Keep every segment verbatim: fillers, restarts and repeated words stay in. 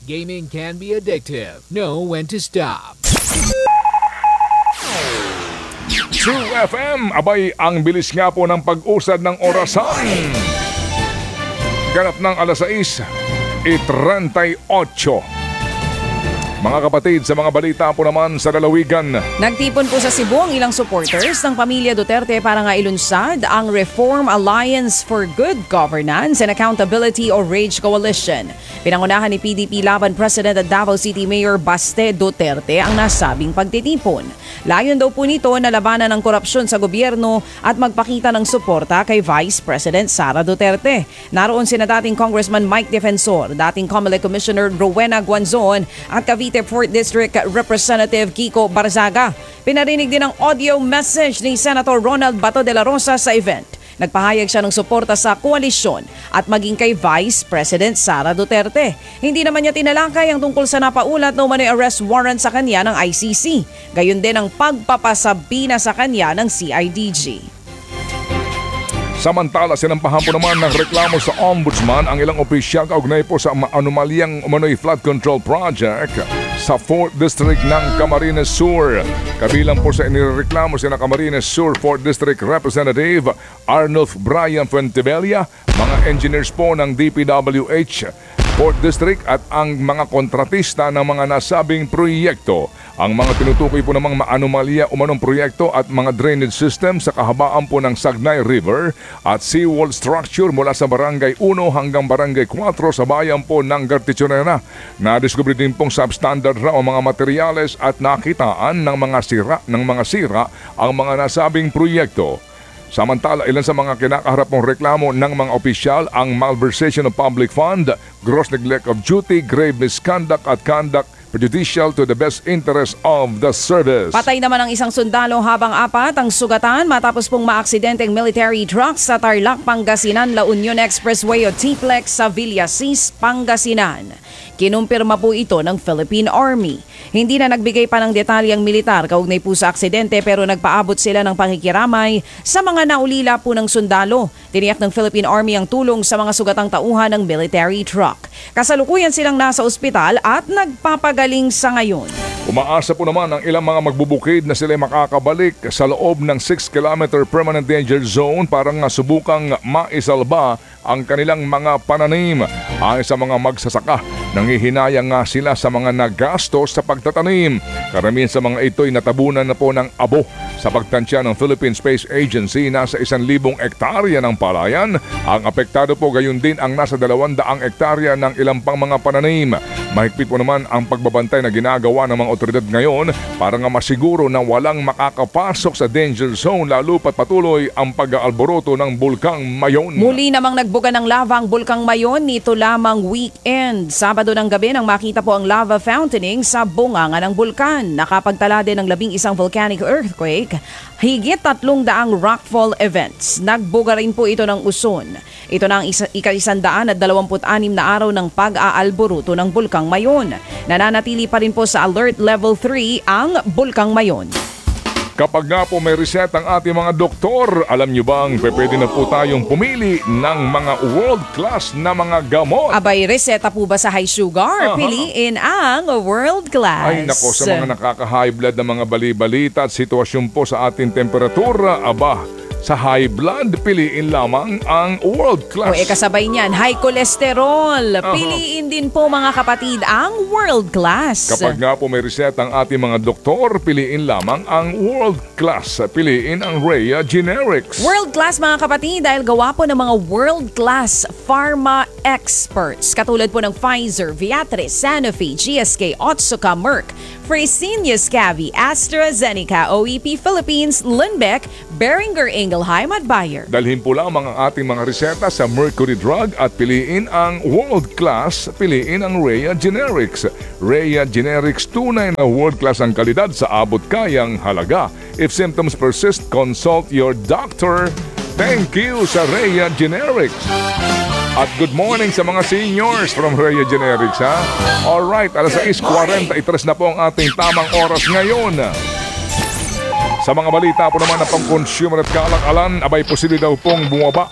Gaming can be addictive. Know when to stop. True F M, abay ang bilis nga po ng pag-usad ng orasan. Ganap ng alas sais, thirty-eight. Mga kapatid, sa mga balita po naman sa lalawigan. Nagtipon po sa Cebu ang ilang supporters ng pamilya Duterte para nga ilunsad ang Reform Alliance for Good Governance and Accountability o RAGE Coalition. Pinangunahan ni P D P Laban President at Davao City Mayor Baste Duterte ang nasabing pagtitipon. Layon daw po nito na labanan ang korupsyon sa gobyerno at magpakita ng suporta kay Vice President Sara Duterte. Naroon sina dating Congressman Mike Defensor, dating Comelec Commissioner Rowena Guanzon at Cavite fourth District Representative Kiko Barzaga. Pinarinig din ang audio message ni Senator Ronald Bato de la Rosa sa event. Nagpahayag siya ng suporta sa koalisyon at maging kay Vice President Sara Duterte. Hindi naman niya tinalakay ang tungkol sa napaulat na umano'y arrest warrant sa kanya ng I C C. Gayon din ang pagpapasabina sa kanya ng C I D G. Samantala, sinampahan po naman ng reklamo sa Ombudsman ang ilang opisyal kaugnay po sa anomalyang umano'y flood control project sa fourth District ng Camarines Sur. Kabilang po sa inireklamo sina Camarines Sur fourth District Representative Arnulf Brian Fuentebella, mga engineers po ng D P W H fourth District at ang mga kontratista ng mga nasabing proyekto. Ang mga tinutukoy po namang maanomalya umanong proyekto at mga drainage system sa kahabaan po ng Sagnay River at seawall structure mula sa Barangay one hanggang Barangay four sa bayan po ng Gartichonera. Nadiskubre din pong substandard raw ang mga materyales at nakitaan ng mga sira ng mga sira ang mga nasabing proyekto. Samantala, ilan sa mga kinakaharap mong reklamo ng mga opisyal ang malversation of public fund, gross neglect of duty, grave misconduct at conduct prejudicial to the best interest of the service. Patay naman ang isang sundalo habang apat ang sugatan matapos pong maaksidenteng military truck sa Tarlac, Pangasinan, La Union Expressway o T-Plex sa Villasis, Pangasinan. Kinumpirma po ito ng Philippine Army. Hindi na nagbigay pa ng detalye ang militar kaugnay po sa aksidente pero nagpaabot sila ng pakikiramay sa mga naulila po ng sundalo. Tiniyak ng Philippine Army ang tulong sa mga sugatang tauhan ng military truck. Kasalukuyan silang nasa ospital at nagpapagaling sa ngayon. Umaasa po naman ang ilang mga magbubukid na sila makakabalik sa loob ng six kilometer permanent danger zone para nga subukang maisalba ang kanilang mga pananim. Ayon sa mga magsasaka, nangihinayang nga sila sa mga nagastos sa pagtatanim. Karamihan sa mga ito'y natabunan na po ng abo. Sa pagtansya ng Philippine Space Agency, nasa isang libong ektarya ng palayan. Ang apektado po gayon din ang nasa dalawang daang ektarya ng ilang pang mga pananim. Mahigpit po naman ang pagbabantay na ginagawa ng mga otoridad ngayon para nga masiguro na walang makakapasok sa danger zone lalo pat patuloy ang pag-aalboroto ng Bulkang Mayon. Muli namang nagbuga ng lava ang Bulkang Mayon nito lamang weekend. Sabado ng gabi nang makita po ang lava fountaining sa bunganga ng bulkan. Nakapagtala din ng labing isang volcanic earthquake, higit tatlong daang rockfall events. Nagbuga rin po ito ng Uson. Ito na ang isa, ika-isandaan at dalawamput anim na araw ng pag-aalboruto ng Bulkang Mayon. Nananatili pa rin po sa Alert Level three ang Bulkang Mayon. Kapag nga po may reset ang ating mga doktor, alam nyo bang pwede na po tayong pumili ng mga world-class na mga gamot? Abay, reseta po ba sa high sugar? Aha. Piliin ang world-class. Ay nako, sa mga nakaka-high blood na mga bali-balita at sitwasyon po sa ating temperatura, aba, sa high blood, piliin lamang ang world class. O e kasabay niyan, high cholesterol. Uh-huh. Piliin din po mga kapatid ang world class. Kapag nga po may reset ang ating mga doktor, piliin lamang ang world class. Piliin ang Rhea Generics. World class mga kapatid dahil gawa po ng mga world class pharma experts. Katulad po ng Pfizer, Viatris, Sanofi, G S K, Otsuka, Merck, Fresenius Kabi, AstraZeneca, O E P Philippines, Lundbeck, Boehringer Ingelheim at Bayer. Dalhin po lamang ang ating mga reseta sa Mercury Drug at piliin ang world class, piliin ang Rhea Generics. Rhea Generics, tunay na world class ang kalidad sa abot kayang halaga. If symptoms persist, consult your doctor. Thank you sa Rhea Generics. At good morning sa mga seniors from Rhea Generics, ha? Alright, alas sais forty-three na po ang ating tamang oras ngayon. Sa mga balita po naman na pang-consumer at kalakalan, abay posible daw pong bumaba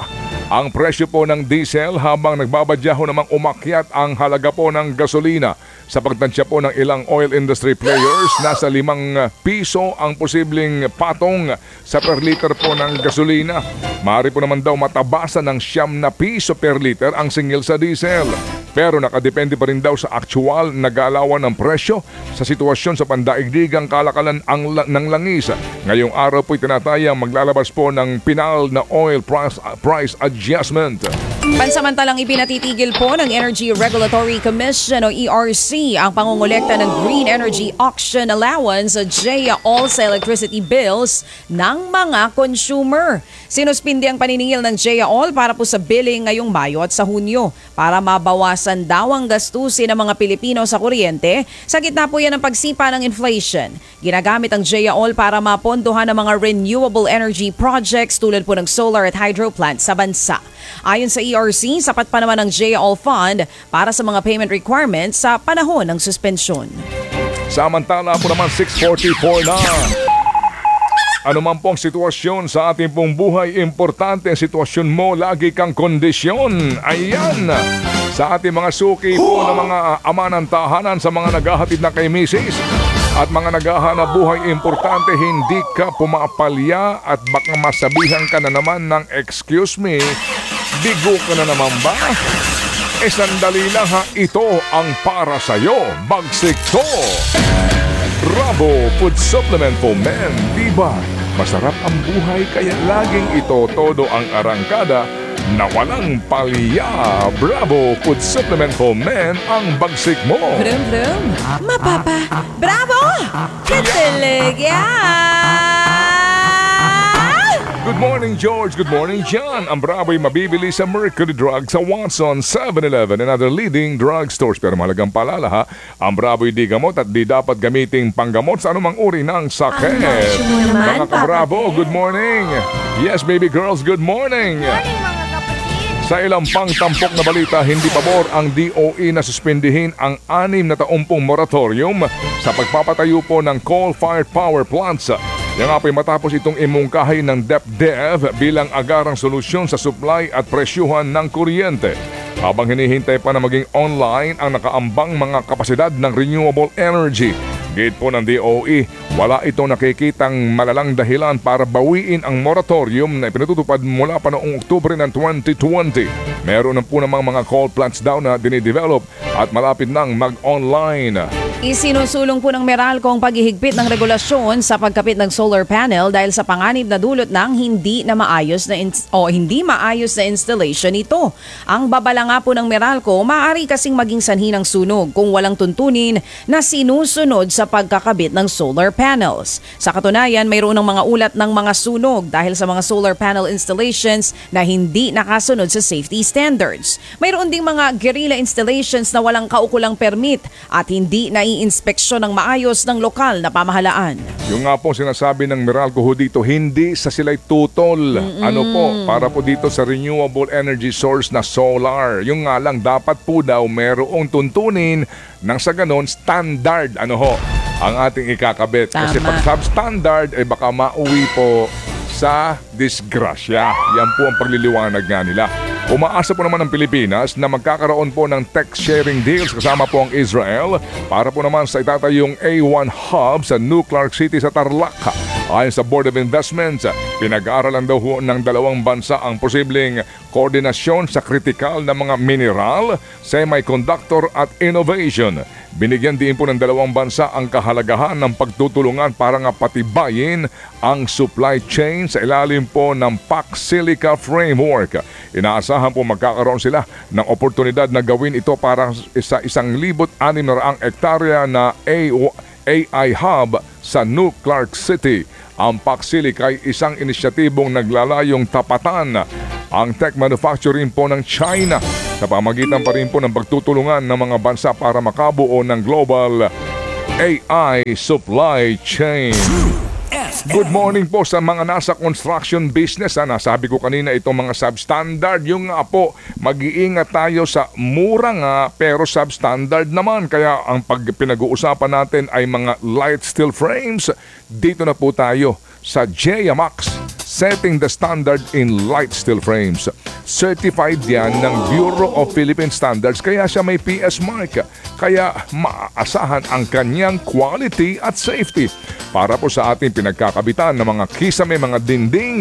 ang presyo po ng diesel habang nagbabadyaho namang umakyat ang halaga po ng gasolina. Sa pagtansya po ng ilang oil industry players, nasa limang piso ang posibleng patong sa per liter po ng gasolina. Maaari po naman daw matabasan ng siyam na piso per liter ang singil sa diesel. Pero nakadepende pa rin daw sa aktual na galawan ng presyo sa sitwasyon sa pandaigdigang kalakalan ang, ng langis. Ngayong araw po'y tinatayang maglalabas po ng pinal na oil price, price adjustment. Pansamantalang ipinatitigil po ng Energy Regulatory Commission o E R C ang pangongolekta ng Green Energy Auction Allowance o J E A all sa electricity bills ng mga consumer. Sinuspindi ang paniningil ng J E A all para po sa billing ngayong Mayo at sa Hunyo para mabawasan daw ang gastusin ng mga Pilipino sa kuryente. Sa gitna po yan ng pagsipa ng inflation. Ginagamit ang J E A all para mapondohan ang mga renewable energy projects tulad po ng solar at hydro plants sa bansa. Ayon sa E R C, sapat pa naman ang J E A all fund para sa mga payment requirements sa panahon ng suspensyon. Samantala po naman six forty-four na. Ano man pong sitwasyon sa ating pong buhay, importante ang sitwasyon mo, lagi kang kondisyon. Ayan, sa ating mga suki po ng mga ama ng tahanan, sa mga naghahatid na kay misis at mga naghahanap buhay, importante hindi ka pumapalya at baka masabihan ka na naman ng excuse me, bigo ka na naman ba? E sandali lang ha, ito ang para sa'yo, Bagsik to! Bravo Food Supplement for Men, diba? Masarap ang buhay kaya laging ito todo ang arangkada na walang palya. Bravo Food Supplement for Men ang bagsik mo. Brum brum, mapapa, bravo! Katalaga! Good morning, George. Good morning, John. Ang Bravo'y mabibili sa Mercury Drug sa Watson, seven eleven and other leading drug stores. Pero mahalagang paalala ha, ang Bravo'y di gamot at di dapat gamiting panggamot sa anumang uri ng sakit. Mga ka-Bravo, good morning. Yes, baby girls, good morning. Sa ilang pang tampok na balita, hindi pabor ang D O E na suspindihin ang anim na taumpong moratorium sa pagpapatayo po ng coal-fired power plants. Yan nga po'y matapos itong imungkahi ng DepDev bilang agarang solusyon sa supply at presyuhan ng kuryente. Habang hinihintay pa na maging online ang nakaambang mga kapasidad ng renewable energy. Gate po ng D O E, wala itong nakikitang malalang dahilan para bawiin ang moratorium na ipinatutupad mula pa noong Oktubre ng twenty twenty. Meron na po namang mga coal plants daw na dinidevelop at malapit nang mag-online. Isinusulong po ng Meralco ang paghihigpit ng regulasyon sa pagkapit ng solar panel dahil sa panganib na dulot ng hindi na maayos na ins- o hindi maayos na installation nito. Ang babala nga po ng Meralco, maaari kasing maging sanhi ng sunog kung walang tuntunin na sinusunod sa pagkakabit ng solar panels. Sa katunayan, mayroon ng mga ulat ng mga sunog dahil sa mga solar panel installations na hindi nakasunod sa safety standards. Mayroon ding mga guerrilla installations na walang kaukulang permit at hindi na i-inspeksyon ng maayos ng lokal na pamahalaan. Yung nga po sinasabi ng Meralco ho dito, hindi sa sila'y tutol. Mm-mm. Ano po, para po dito sa renewable energy source na solar. Yung nga lang, dapat po daw merong tuntunin nang sa ganon standard ano ho ang ating ikakabit. Tama. Kasi pag substandard, eh baka mauwi po sa disgrasya. Yan po ang pagliliwanag nga nila. Umaasa po naman ang Pilipinas na magkakaroon po ng tech sharing deals kasama po ang Israel para po naman sa itatayong A one hub sa New Clark City sa Tarlac. Ayon sa Board of Investments, pinag-aaralan daw ho ng dalawang bansa ang posibleng koordinasyon sa kritikal na mga mineral, semiconductor at innovation. Binigyan din po ng dalawang bansa ang kahalagahan ng pagtutulungan para nga patibayin ang supply chain sa ilalim po ng Pac Silica Framework. Inaasahan po magkakaroon sila ng oportunidad na gawin ito para sa isang libot anim na raang ektarya na A I hub sa New Clark City. Ang Pac Silica ay isang inisyatibong naglalayong tapatan ang tech manufacturing po ng China sa pamagitan pa rin po ng pagtutulungan ng mga bansa para makabuo ng global A I supply chain. Good morning po sa mga nasa construction business. Ha? Nasabi ko kanina itong mga substandard. Yung nga po, mag-iingat tayo sa mura nga pero substandard naman. Kaya ang pag pinag-uusapan natin ay mga light steel frames. Dito na po tayo sa J A Max, setting the standard in light steel frames. certified yan ng Bureau of Philippine Standards kaya siya may P S mark. Kaya maaasahan ang kanyang quality at safety. Para po sa ating pinagkakabitan ng mga kisame, mga dinding,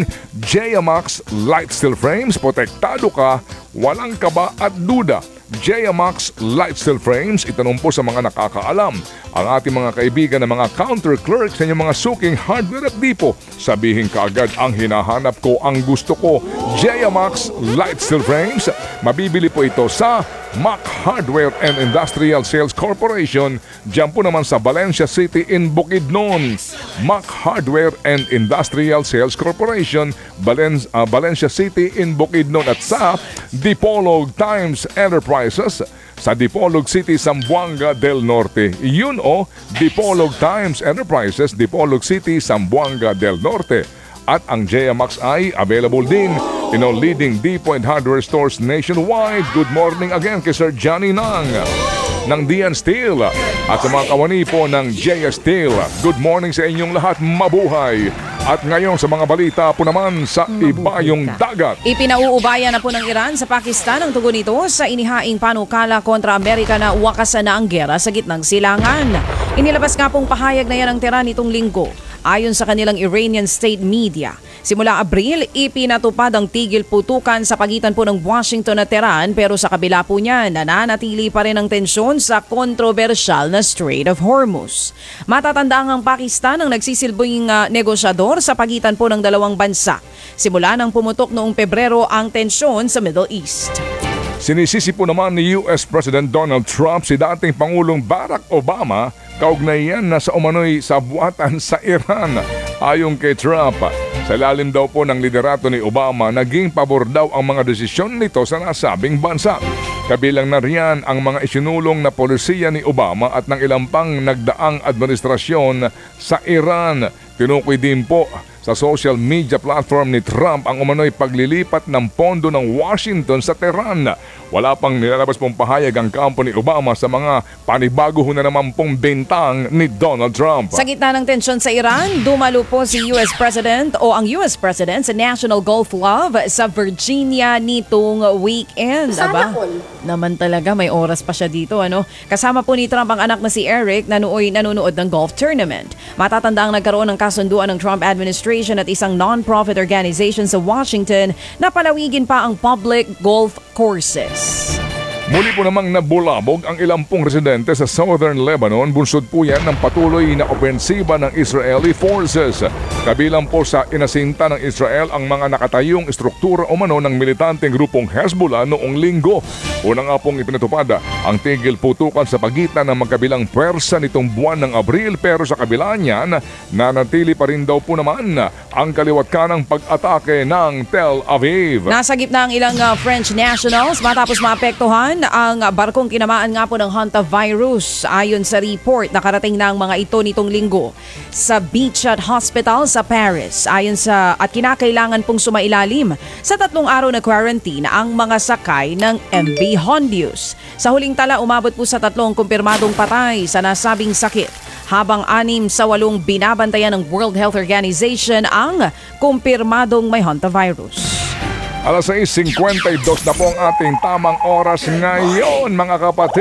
J-Max Light Steel Frames, protektado ka, walang kaba at duda. J-Max Light Steel Frames, itanong po sa mga nakakaalam. Ang ating mga kaibigan na mga counter clerks sa inyong mga suking hardware at dipo. Sabihin kaagad ang hinahanap ko, ang gusto ko. J-Max Light Steel Frames, mabibili po ito sa Mac Hardware and Industrial Sales Corporation. Diyan po naman sa Valencia City in Bukidnon. Mac Hardware and Industrial Sales Corporation, Valen- uh, Valencia City in Bukidnon, at sa Dipolog Times Enterprises sa Dipolog City, Zamboanga del Norte. Yun o, Dipolog Times Enterprises, Dipolog City, Zamboanga del Norte. At ang J-Max ay available din in all leading D-Point hardware stores nationwide. Good morning again kay Sir Johnny Nang ng D N Steel at sa mga kawani po ng J S Steel. Good morning sa inyong lahat, mabuhay. At ngayon sa mga balita po naman sa ibayong dagat. Ipinauubaya na po ng Iran sa Pakistan ang tugon nito sa inihaing panukala kontra Amerika na wakasan na ang gera sa gitnang silangan. Inilabas nga pong pahayag na yan ang Tehran nitong linggo. Ayon sa kanilang Iranian state media, simula Abril, ipinatupad ang tigil putukan sa pagitan po ng Washington at Tehran, pero sa kabila po niya, nananatili pa rin ang tensyon sa kontrobersyal na Strait of Hormuz. Matatandaan ang Pakistan ang nagsisilbing uh, negosyador sa pagitan po ng dalawang bansa. Simula nang pumutok noong Pebrero ang tensyon sa Middle East. Sinisisi po naman ni U S President Donald Trump si dating Pangulong Barack Obama kaugnayan na sa umano'y sabuatan sa Iran. Ayon kay Trump, sa lalim daw po ng liderato ni Obama, naging pabor daw ang mga desisyon nito sa nasabing bansa. Kabilang na riyan ang mga isinulong na polisiya ni Obama at ng ilang pang nagdaang administrasyon sa Iran. Tinukoy din po sa social media platform ni Trump ang umano'y paglilipat ng pondo ng Washington sa Tehran. Wala pang nilalabas pong pahayag ang kampo ni Obama sa mga panibago na naman pong bintang ni Donald Trump. Sa gitna ng tensyon sa Iran, dumalo po si U S President o ang U S President sa National Golf Club sa Virginia nitong weekend. Aba, naman talaga may oras pa siya dito, ano? Kasama po ni Trump ang anak na si Eric na nooy nanonood ng golf tournament. Matatanda ang nagkaroon ng kasunduan ng Trump administration at isang non-profit organization sa Washington na palawigin pa ang public golf courses. Muli po namang nabulabog ang ilang pong residente sa Southern Lebanon. Bunsod po yan ng patuloy na opensiba ng Israeli forces. Kabilang po sa inasinta ng Israel ang mga nakatayong estruktura umano ng militanteng grupong Hezbollah noong linggo. Una nga pong ipinatupad ang tigil putukan sa pagitan ng magkabilang pwersa nitong buwan ng Abril, pero sa kabila niyan, nanatili pa rin daw po naman ang kaliwat kanang pag-atake ng Tel Aviv. Nasa gitna ang ilang uh, French nationals matapos maapektuhan ang barkong kinamaan nga po ng hantavirus. Ayon sa report, nakarating na ang mga ito nitong linggo sa Beachat Hospital sa Paris. Ayon sa at kinakailangan pong sumailalim sa tatlong araw na quarantine ang mga sakay ng M V Hondius. Sa huling tala, umabot po sa tatlong kumpirmadong patay sa nasabing sakit, habang anim sa walong binabantayan ng World Health Organization ang kumpirmadong may hantavirus. alas sais singkwentadós na po ang ating tamang oras ngayon, mga kapatid.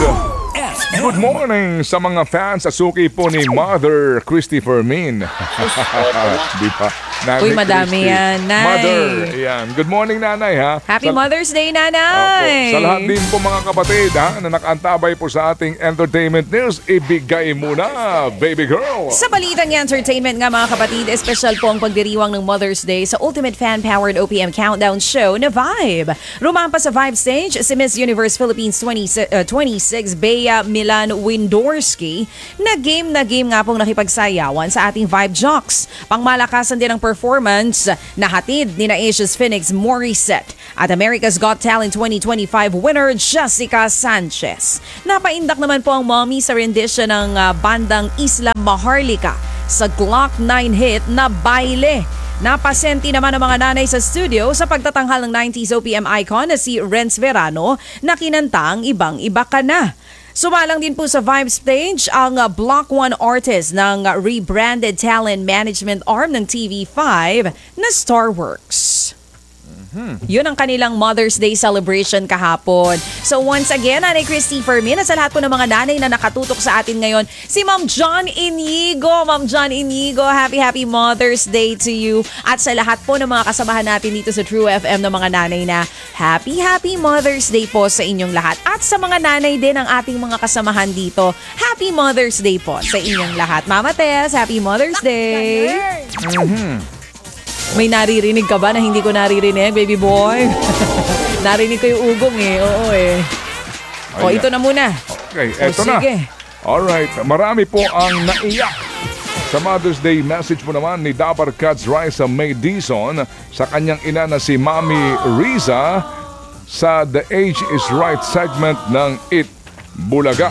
Good morning sa mga fans sa suki po ni Mother Christy Fermin. Di ba? Nanay Uy, madami Christy. yan, Nay. Mother, yan. Good morning, Nanay, ha? Happy Sa- Mother's Day, Opo. Nanay! Sa lahat din po mga kapatid, ha, na nakantabay po sa ating entertainment news, ibigay muna, baby girl. Sa balitang entertainment nga mga kapatid, espesyal po ang pagdiriwang ng Mother's Day sa Ultimate Fan-Powered O P M Countdown Show na Vibe. Rumampa sa Vibe stage si Miss Universe Philippines twenty, uh, twenty-six Bea Milan Windorski na game na game nga pong nakipagsayawan sa ating Vibe Jocks. Pangmalakasan din ang performance na hatid ni na Asia's Phoenix Morissette at America's Got Talent twenty twenty-five winner Jessica Sanchez. Napaindak naman po ang mommy sa rendition ng uh, bandang Isla Maharlika sa Glock nine hit na Baile. Napasenti naman ang mga nanay sa studio sa pagtatanghal ng nineties O P M icon na si Renz Verano na kinantang Ibang Iba Ka Na. Sumalang din po sa Vibe stage ang uh, Block one artist ng uh, rebranded talent management arm ng T V five na Starworks. Yun ang kanilang Mother's Day celebration kahapon. So once again, Nanay Christy Fermin, at sa lahat po ng mga nanay na nakatutok sa atin ngayon, si Ma'am John Inigo. Ma'am John Inigo, happy happy Mother's Day to you. At sa lahat po ng mga kasamahan natin dito sa True F M ng mga nanay na happy happy Mother's Day po sa inyong lahat. At sa mga nanay din ng ating mga kasamahan dito, happy Mother's Day po sa inyong lahat. Mama Tess, happy Mother's Day. Mhm. May naririnig ka ba na hindi ko naririnig, baby boy? Narinig ko yung ugong eh. Oo eh. O, Ayan. ito na muna. Okay, O, eto na. sige. Alright, marami po ang naiyak. Sa Mother's Day message po naman ni Dabar Cats Raisa May Dizon sa kanyang ina na si Mami Riza sa The Age is Right segment ng It Bulaga.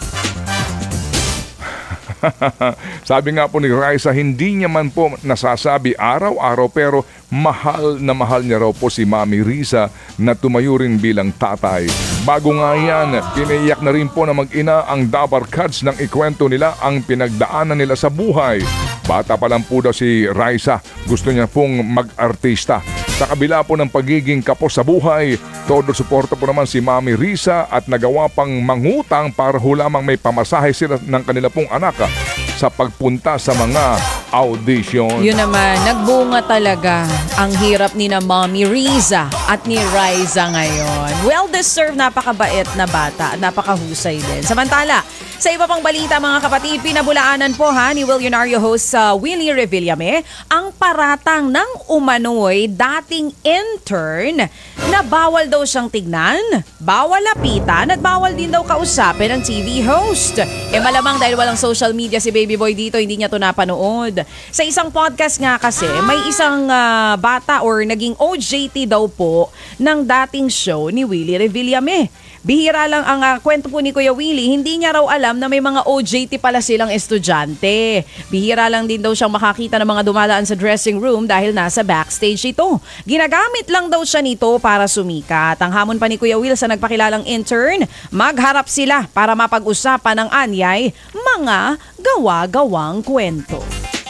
Sabi nga po ni Raisa, hindi niya man po nasasabi araw-araw pero mahal na mahal niya raw po si Mami Riza na tumayo rin bilang tatay. Bago nga yan, pinaiyak na rin po na mag-ina ang Dabar Cats nang ikwento nila ang pinagdaanan nila sa buhay. Bata pa lang po daw si Raisa, gusto niya pong mag-artista. Sa kabila po ng pagiging kapos sa buhay, todo suporta po naman si Mami Riza at nagawa pang mangutang para hulamang may pamasahe sila ng kanila pong anak sa pagpunta sa mga audition. Yun naman, nagbunga talaga ang hirap ni na Mami Riza at ni Riza ngayon. Well-deserved, napakabait na bata at napakahusay din. Samantala, sa iba pang balita mga kapatid, pinabulaanan po ha ni Willionario host sa uh, Willie Revillame ang paratang ng umano'y dating intern na bawal daw siyang tignan, bawal lapitan at bawal din daw kausapin ng T V host. E malamang dahil walang social media si baby boy dito, hindi niya to napanood. Sa isang podcast nga kasi, may isang uh, bata or naging O J T daw po ng dating show ni Willie Revillame. Bihira lang ang uh, kwento po ni Kuya Willie, hindi niya raw alam na may mga O J T pala silang estudyante. Bihira lang din daw siyang makakita ng mga dumadaan sa dressing room dahil nasa backstage ito. Ginagamit lang daw siya nito para sumikat. Ang hamon pa ni Kuya Will sa nagpakilalang intern, magharap sila para mapag-usapan ng anyay mga gawa-gawang kwento.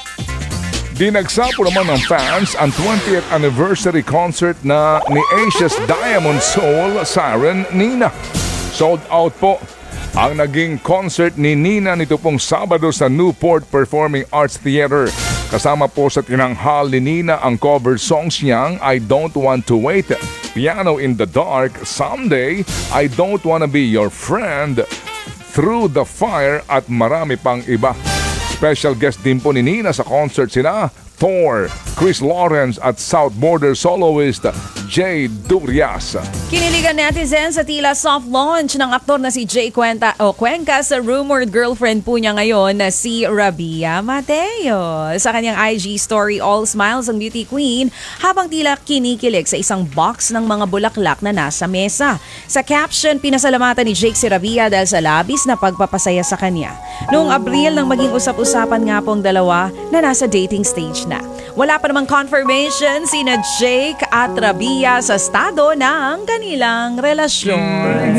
Dinagsa po naman ng fans ang twentieth anniversary concert na ni Asia's Diamond Soul Siren Nina. Sold out po ang naging concert ni Nina nito pong Sabado sa Newport Performing Arts Theater. Kasama po sa tinanghal ni Nina ang cover songs niyang I Don't Want to Wait, Piano in the Dark, Someday, I Don't Wanna Be Your Friend, Through the Fire at marami pang iba. Special guest din po ni Nina sa concert sina Thor, Chris Lawrence at South Border soloist Jay Durias. Kiniligan netizens sa tila soft launch ng aktor na si Jay Cuenca, o Cuenca sa rumored girlfriend po niya ngayon na si Rabia Mateo. Sa kanyang I G story, all smiles ang beauty queen habang tila kinikilig sa isang box ng mga bulaklak na nasa mesa. Sa caption, pinasalamatan ni Jake si Rabia dahil sa labis na pagpapasaya sa kanya. Noong Abril nang maging usap-usapan nga pong dalawa na nasa dating stage na. Wala pa namang confirmation sina Jake at Rabia sa estado ng kanilang relasyon.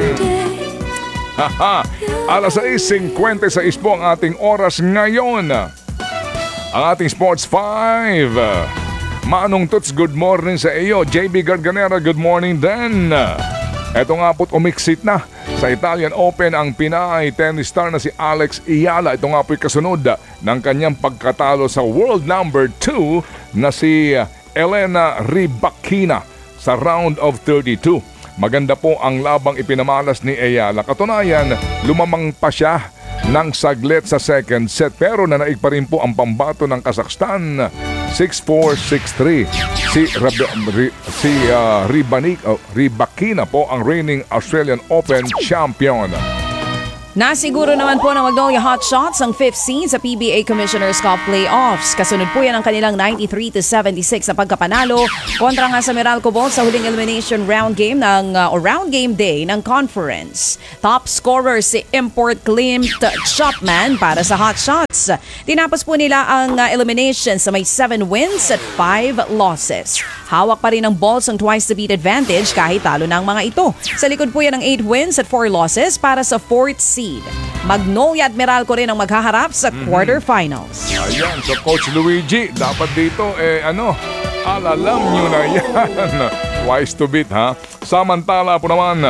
Haha, alas sais singkwentaseis po ang ating oras ngayon. Ang ating Sports five. Manong Tuts, good morning sa iyo. J B Garganera, good morning din. Eto nga po't umiksit na sa Italian Open ang Pinay tennis star na si Alex Iyala. Ito nga po'y kasunod ng kanyang pagkatalo sa world number two na si Elena Rybakina sa round of thirty-two. Maganda po ang labang ipinamalas ni Iyala. Katunayan, lumamang pa siya ng saglit sa second set pero nanaig pa rin po ang pambato ng Kazakhstan. six four, six three. Si, Rab- R- si uh, Rybanik, uh, Rybakina po ang reigning Australian Open champion. Nasiguro naman po ng Magnolia Hotshots ang fifth seed sa P B A Commissioner's Cup Playoffs. Kasunod po yan ang kanilang ninety-three to seventy-six na pagkapanalo kontra nga sa Meralco Bolts sa huling elimination round game ng uh, o round game day ng conference. Top scorer si Import Clint Chapman para sa Hotshots. Tinapos po nila ang uh, elimination sa may seven wins at five losses. Hawak pa rin ng Bolts ang twice to beat advantage kahit talo ng mga ito. Sa likod po yan ng eight wins at four losses para sa fourth seed. Magnolia at Meralco rin ang maghaharap sa quarterfinals. Ayan, so Coach Luigi, dapat dito eh ano, Alalam nyo na yan. Twice to beat ha. Samantala po naman,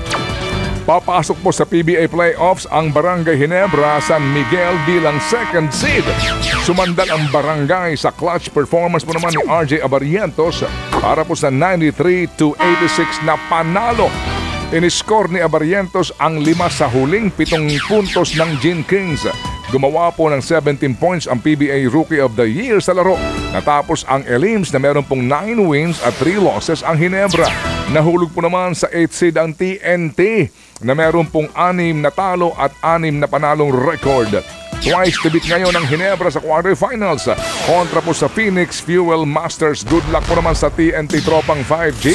papasok po sa P B A Playoffs ang Barangay Ginebra San Miguel bilang second seed. Sumandal ang barangay sa clutch performance po naman ni R J Abarrientos para po sa ninety-three to eighty-six na panalo. Iniscore ni Abarrientos ang lima sa huling pitong puntos ng Gin Kings. Gumawa po ng seventeen points ang P B A Rookie of the Year sa laro. Natapos ang Elims na meron pong nine wins at three losses ang Ginebra. Nahulog po naman sa eighth seed ang T N T na meron pong anim na talo at anim na panalong record. Twice to beat ngayon ang Ginebra sa quarterfinals kontra po sa Phoenix Fuel Masters. Good luck po naman sa T N T Tropang five G.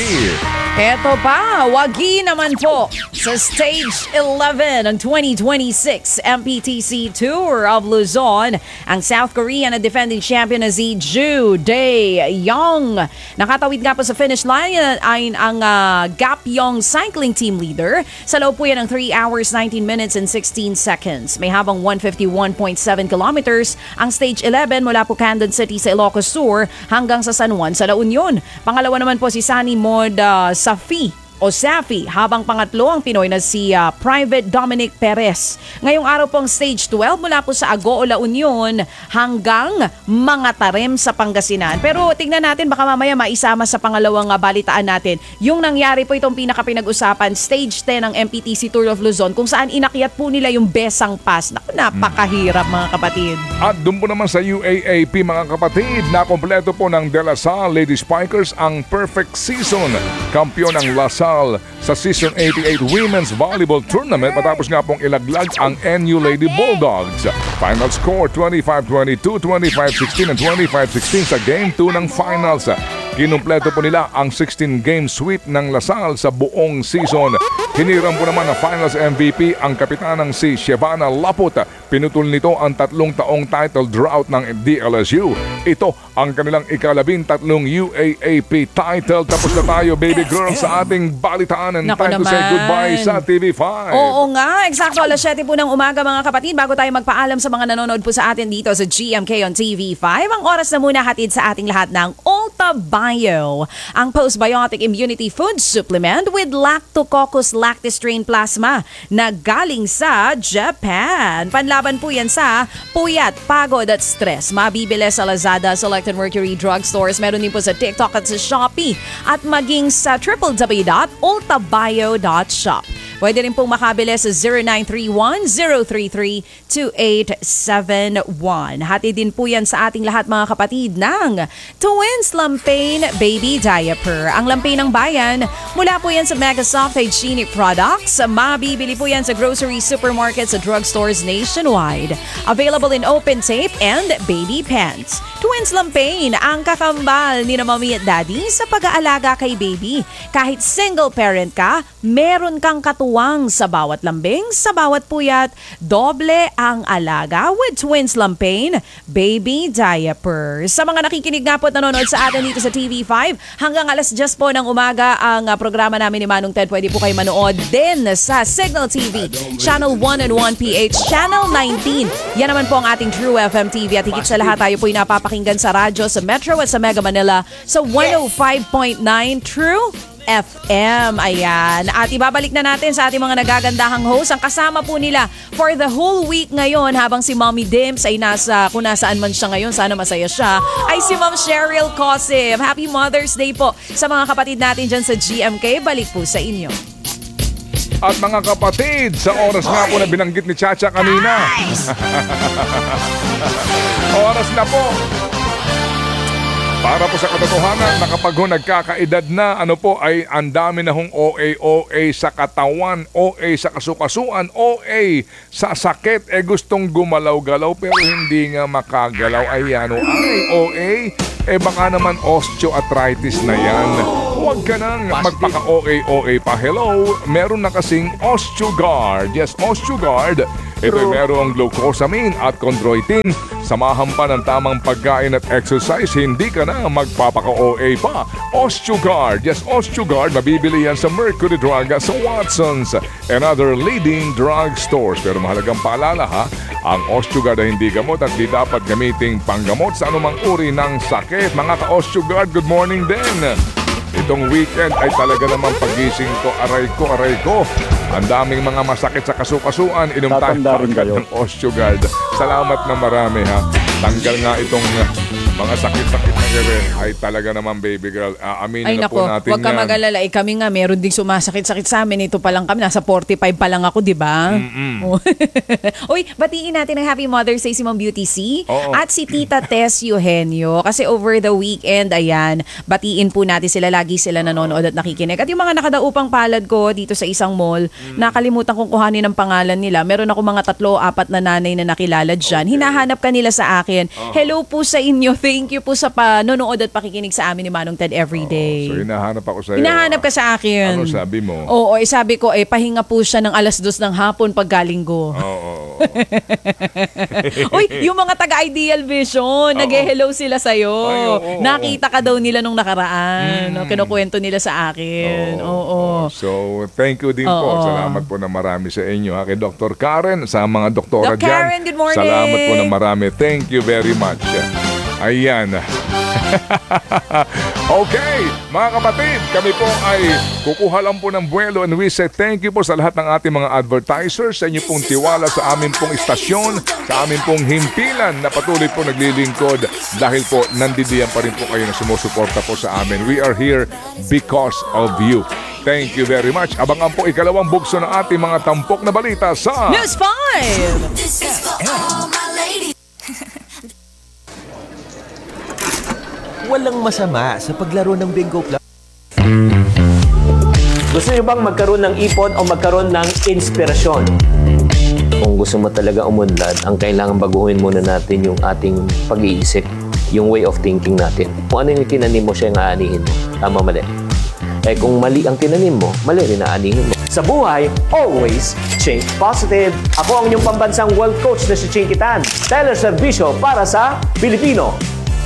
Eto pa, wagi naman po sa Stage eleven ng twenty twenty-six M P T C Tour of Luzon ang South Korean na defending champion na si Ju Dae-young. Nakatawid nga po sa finish line ay ang uh, Gapyeong cycling team leader. Sa loob po yan ng three hours, nineteen minutes and sixteen seconds. May habang one fifty-one point seven kilometers ang Stage eleven mula po Candon City sa Ilocos Sur hanggang sa San Juan sa La Union. Pangalawa naman po si Sunny Mod uh, Safi o Safi, habang pangatlo ang Pinoy na si uh, Private Dominic Perez. Ngayong araw pong Stage twelve mula po sa Agoo, La Union hanggang Mga Tarem sa Pangasinan. Pero tingnan natin, baka mamaya maisama sa pangalawang uh, balitaan natin yung nangyari po itong pinaka-pinag-usapan, Stage ten ng M P T C Tour of Luzon, kung saan inakyat po nila yung Besang Pass. Naku, napakahirap mga kapatid. At doon po naman sa U A A P mga kapatid, nakompleto po ng De La Salle Lady Spikers ang perfect season. Kampiyon ng La Salle sa Season eighty-eight Women's Volleyball Tournament matapos nga pong ilaglag ang N U Lady Bulldogs. Final score twenty-five twenty-two, twenty-five sixteen and twenty-five sixteen sa Game two ng finals. Kinumpleto po nila ang sixteen-game sweep ng La Salle sa buong season. Hiniram po naman na finals M V P ang kapitanang si Shevana Laput. Pinutol nito ang tatlong taong title drought ng D L S U. Ito ang kanilang ikalabing tatlong U A A P title. Tapos na tayo, baby girl, sa ating balitaan. And Naku time to say naman. goodbye sa T V five. Oo nga, eksakto alas siyete po ng umaga mga kapatid. Bago tayo magpaalam sa mga nanonood po sa atin dito sa G M K on T V five, ang oras na muna hatid sa ating lahat ng Ulta Bio, ang postbiotic immunity food supplement with Lactococcus lactis strain plasma na galing sa Japan. Panlaban po yan sa puyat, pagod at stress. Mabibili sa Lazada, Select and Mercury drugstores. Meron din po sa TikTok at sa Shopee at maging sa w w w dot ulta bio dot shop. Pwede rin pong makabili sa zero nine three one, zero three three, two eight seven one. Hati din po yan sa ating lahat mga kapatid ng Twins Lampain Baby Diaper. Ang Lampain ng Bayan, mula po yan sa Mega Soft Hygienic Products. Mabibili po yan sa grocery, supermarkets at drugstores nationwide. Available in open tape and baby pants. Twins Lampain, ang kakambal ni na mommy at daddy sa pag-aalaga kay baby. Kahit single parent ka, meron kang katuwang sa bawat lambing, sa bawat puyat. Doble ang alaga with Twins Lampain Baby Diaper. Sa mga nakikinig nga po at nanonood sa atin dito sa T V five, hanggang alas diyes po ng umaga ang uh, programa namin ni Manong Ted. Pwede po kayo manood din sa Signal T V, Channel one and one P H, Channel nineteen. Yan naman po ang ating True F M T V. At higit sa lahat, tayo po napapakinggan sa radyo, sa Metro at sa Mega Manila sa one oh five point nine True F M. Ayan. At ibabalik na natin sa ating mga nagagandahang host. Ang kasama po nila for the whole week ngayon habang si Mommy Dims ay nasa, kung nasaan man siya ngayon, sana masaya siya, ay si Ma'am Cheryl Cosim. Happy Mother's Day po sa mga kapatid natin dyan sa G M K. Balik po sa inyo. At mga kapatid, sa oras nga po na binanggit ni Chacha kanina. Oras na po para po sa katotohanan na kapag ho nagkakaedad na, ano po, ay ang dami na hong O A O A sa katawan, O A sa kasukasuan, O A sa sakit, eh gustong gumalaw-galaw pero hindi nga makagalaw. Ay ano, ay O A, eh baka naman osteoarthritis na yan. Huwag ka nang magpaka-O A O A pa. Hello, meron na kasing OsteoGuard. Yes, OsteoGuard. Ito'y merong glucosamine at chondroitin. Samahan pa ng tamang pagkain at exercise, hindi ka na magpapaka-O A pa. Osteogard. Yes, Osteogard. Mabibili yan sa Mercury Drug sa Watson's and other leading drug stores. Pero mahalagang paalala ha, ang Osteogard ay hindi gamot at di dapat gamiting panggamot sa anumang uri ng sakit. Mga ka-Osteogard, good morning din. Itong weekend ay talaga naman pagising ko, aray ko, aray ko. Ang daming mga masakit sa kasukasuan, inom tayo agad ng Osteogard. Salamat na marami ha. Tanggal nga itong uh, mga sakit-sakit na gawin ay talaga naman baby girl. Uh, aminin Ay na nako, po natin huwag ka yan. mag-alala. Eh, kami nga, meron ding sumasakit-sakit sa amin. Ito pa lang kami, nasa forty-five pa lang ako, di ba? Oh. Uy, batiin natin ang Happy Mother's Day si Ma'am Beauty C. Oo. At si Tita Tess Eugenio. Kasi over the weekend, ayan, batiin po natin sila. Lagi sila nanonood at nakikinig. At yung mga nakadaupang palad ko dito sa isang mall, mm. nakalimutan kong kuhanin ang pangalan nila. Meron ako mga tatlo, apat na nanay na nakilala dyan. Okay. Hinahanap ka nila sa akin. Uh-huh. Hello po sa inyo. Thank you po sa panonood at pakikinig sa amin ni Manong Ted everyday. So hinahanap ako sa iyo. Hinahanap ka sa akin. Ano sabi mo? Oo, eh, sabi ko, eh, pahinga po siya ng alas dos ng hapon pag galinggo. Oo. Uy, yung mga taga-Ideal Vision, nag-hello sila sa'yo. Ay, oo, oo. Nakita ka daw nila nung nakaraan. Mm. Kinukwento nila sa akin. Oo. oo. So, thank you din Oo. po. Salamat po na marami sa inyo. Ha? Kay Doctor Karen, sa mga doktora Doc dyan. Karen, good morning. Salamat po na marami. Thank you very much. Ayan. Okay, mga kapatid, kami po ay kukuha lang po ng buwelo and we say thank you po sa lahat ng ating mga advertisers, sa inyo pong tiwala sa amin pong istasyon, sa amin pong himpilan na patuloy po naglilingkod dahil po nandidiyan pa rin po kayo na sumusuporta po sa amin. We are here because of you. Thank you very much. Abangan po ikalawang bugso ng ating mga tampok na balita sa News five! This is for all my ladies. Walang masama sa paglaro ng Bingo Club. Gusto niyo bang magkaroon ng ipon o magkaroon ng inspirasyon? Kung gusto mo talaga umunlad, ang kailangan baguhin muna natin yung ating pag-iisip, yung way of thinking natin. Kung ano yung tinanim mo, siya yung aanihin mo. Tama, mali. Eh kung mali ang tinanim mo, mali rin aanihin mo. Sa buhay, always think positive. Ako ang inyong pambansang world coach na si Chinky Tan. Teleservisyo para sa Pilipino.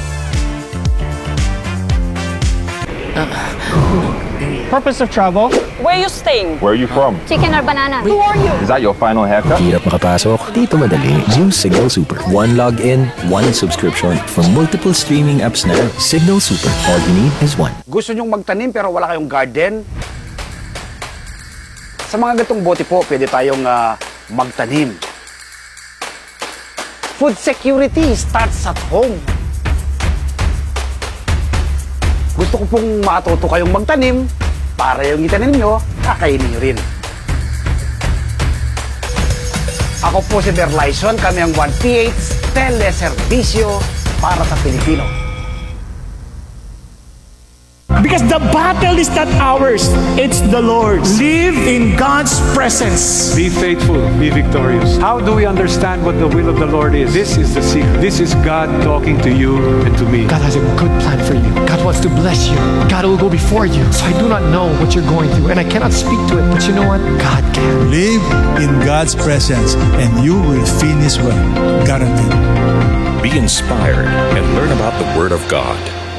Purpose of travel? Where you staying? Where are you from? Chicken or banana? Who are you? Is that your final haircut? Hirap makapasok, dito madali. Use Signal Super. One login, one subscription. From multiple streaming apps na, Signal Super. All you need is one. Gusto nyong magtanim pero wala kayong garden? Sa mga gatong bote po, pwede tayong uh, magtanim. Food security starts at home. Gusto ko pong matuto kayong magtanim para yung itanim nyo, kakainin nyo rin. Ako po si Berlaison, kami ang one P H Teleservisyo para sa Pilipino. Because the battle is not ours, it's the Lord's. Live in God's presence. Be faithful, be victorious. How do we understand what the will of the Lord is? This is the secret. This is God talking to you and to me. God has a good plan for you. God wants to bless you. God will go before you. So I do not know what you're going through, and I cannot speak to it. But you know what? God can. Live in God's presence, and you will finish well. Guaranteed. Be inspired and learn about the Word of God.